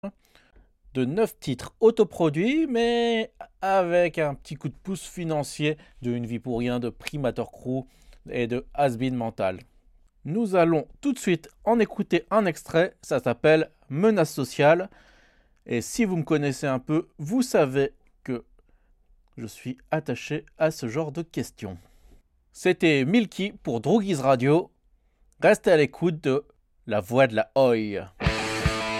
de 9 titres autoproduits, mais avec un petit coup de pouce financier de Une vie pour rien, de Primator Crew et de Has-Been Mental. Nous allons tout de suite en écouter un extrait, ça s'appelle Menace sociale. Et si vous me connaissez un peu, vous savez que je suis attaché à ce genre de questions. C'était Milky pour Droogies Radio. Restez à l'écoute de La Voix de la Oi.